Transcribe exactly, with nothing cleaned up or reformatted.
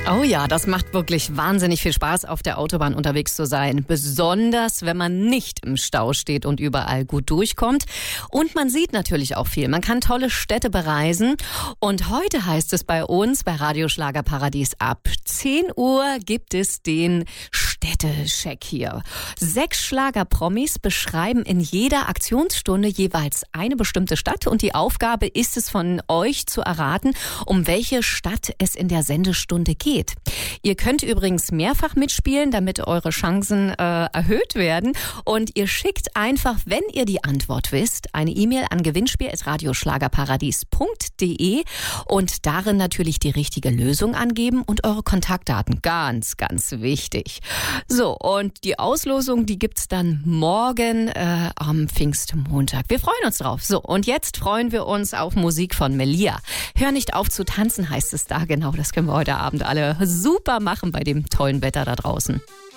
Oh ja, das macht wirklich wahnsinnig viel Spaß, auf der Autobahn unterwegs zu sein. Besonders, wenn man nicht im Stau steht und überall gut durchkommt. Und man sieht natürlich auch viel. Man kann tolle Städte bereisen. Und heute heißt es bei uns, bei Radio Schlagerparadies, ab zehn Uhr gibt es den Städtecheck hier. Sechs Schlagerpromis beschreiben in jeder Aktionsstunde jeweils eine bestimmte Stadt. Und die Aufgabe ist es von euch zu erraten, um welche Stadt es in der Sendestunde geht. Ihr könnt übrigens mehrfach mitspielen, damit eure Chancen äh, erhöht werden. Und ihr schickt einfach, wenn ihr die Antwort wisst, eine E-Mail an gewinnspiel at radioschlagerparadies punkt de und darin natürlich die richtige Lösung angeben und eure Kontaktdaten. Ganz, ganz wichtig. So, und die Auslosung, die gibt's dann morgen äh, am Pfingstmontag. Wir freuen uns drauf. So, und jetzt freuen wir uns auf Musik von Melia. Hör nicht auf zu tanzen, heißt es da. Genau, das können wir heute Abend alle super machen bei dem tollen Wetter da draußen.